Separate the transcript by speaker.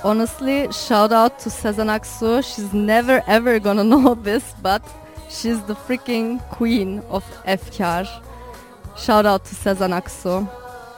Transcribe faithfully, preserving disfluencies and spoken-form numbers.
Speaker 1: Honestly, shout out to Sezen Aksu. She's never ever gonna know this, but she's the freaking queen of Efkar. Shout out to Sezen Aksu.